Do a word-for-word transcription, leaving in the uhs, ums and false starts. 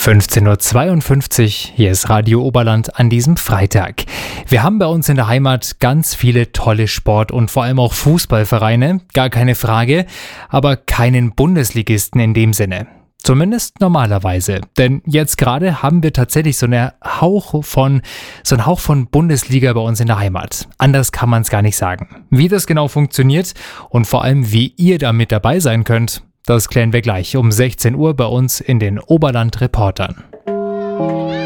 fünfzehn Uhr zweiundfünfzig, hier ist Radio Oberland an diesem Freitag. Wir haben bei uns in der Heimat ganz viele tolle Sport- und vor allem auch Fußballvereine, gar keine Frage, aber keinen Bundesligisten in dem Sinne. Zumindest normalerweise, denn jetzt gerade haben wir tatsächlich so eine Hauch von, so einen Hauch von Bundesliga bei uns in der Heimat. Anders kann man es gar nicht sagen. Wie das genau funktioniert und vor allem wie ihr da mit dabei sein könnt, das klären wir gleich um sechzehn Uhr bei uns in den Oberland Reportern.